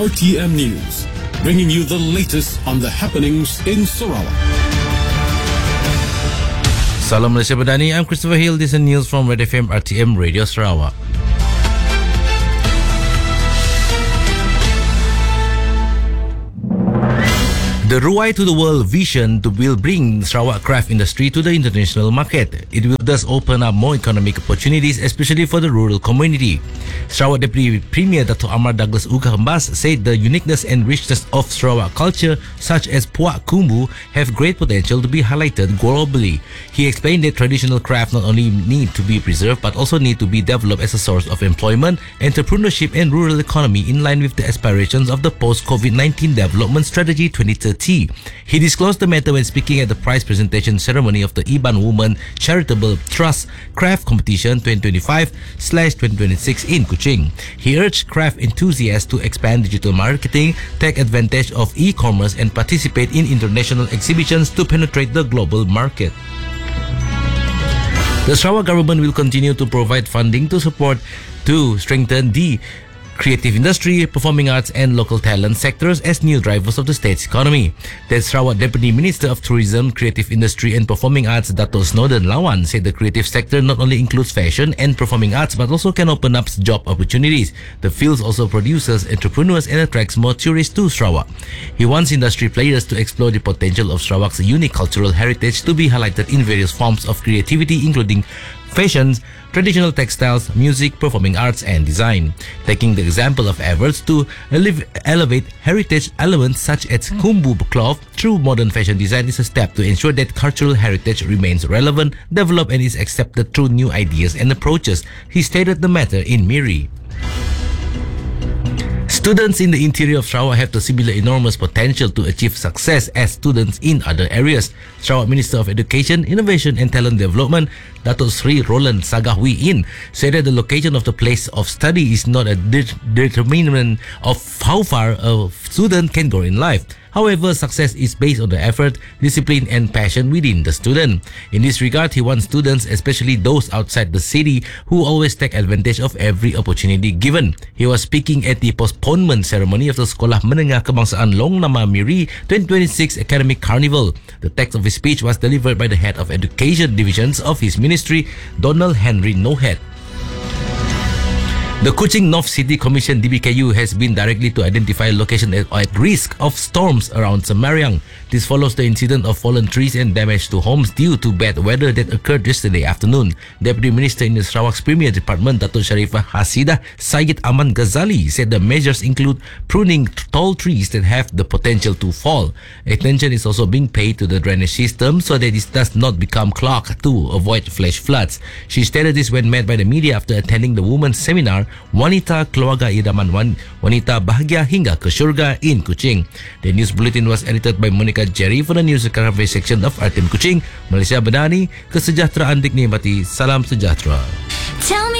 RTM News, bringing you the latest on the happenings in Sarawak. Salam Malaysia Madani, I'm Christopher Hill. This is news from Red FM RTM Radio Sarawak. The Ruai to the World vision will bring Sarawak craft industry to the international market. It will thus open up more economic opportunities, especially for the rural community. Sarawak Deputy Premier Dato' Amar Douglas Ugahambas said the uniqueness and richness of Sarawak culture, such as Puak Kumbu, have great potential to be highlighted globally. He explained that traditional craft not only need to be preserved but also need to be developed as a source of employment, entrepreneurship and rural economy in line with the aspirations of the post-COVID-19 Development Strategy 2030. He disclosed the matter when speaking at the prize presentation ceremony of the Iban Women Charitable Trust Craft Competition 2025/2026 in Kuching. He urged craft enthusiasts to expand digital marketing, take advantage of e-commerce and participate in international exhibitions to penetrate the global market. The Sarawak government will continue to provide funding to strengthen the creative industry, performing arts and local talent sectors as new drivers of the state's economy. The Sarawak Deputy Minister of Tourism, Creative Industry and Performing Arts, Dato' Snowden Lawan, said the creative sector not only includes fashion and performing arts but also can open up job opportunities. The field also produces entrepreneurs and attracts more tourists to Sarawak. He wants industry players to explore the potential of Sarawak's unique cultural heritage to be highlighted in various forms of creativity, including fashions, traditional textiles, music, performing arts and design. Taking the example of efforts to elevate heritage elements such as Kumbu cloth through modern fashion design is a step to ensure that cultural heritage remains relevant, developed and is accepted through new ideas and approaches. He stated the matter in Miri. Students in the interior of Sarawak have the similar enormous potential to achieve success as students in other areas. Sarawak Minister of Education, Innovation and Talent Development, Dato' Sri Roland Sagahwiin, said that the location of the place of study is not a determinant of how far a student can go in life. However, success is based on the effort, discipline and passion within the student. In this regard, he wants students, especially those outside the city, who always take advantage of every opportunity given. He was speaking at the postponement ceremony of the Sekolah Menengah Kebangsaan Long Nama Miri 2026 Academic Carnival. The text of his speech was delivered by the head of Education Divisions of his ministry, Donald Henry Nohead. The Kuching North City Commission DBKU has been directly to identify locations at risk of storms around Semayang. This follows the incident of fallen trees and damage to homes due to bad weather that occurred yesterday afternoon. Deputy Minister in the Sarawak's Premier Department, Dato' Sharifah Hasidah Syed Aman Ghazali, said the measures include pruning tall trees that have the potential to fall. Attention is also being paid to the drainage system so that it does not become clogged to avoid flash floods. She stated this when met by the media after attending the women's seminar Wanita Keluarga Idaman Wanita Bahagia Hingga ke Syurga in Kuching. The news bulletin was edited by Monica Jerry for the news coverage section of RTM Kuching. Malaysia Madani, kesejahteraan dinikmati. Salam sejahtera.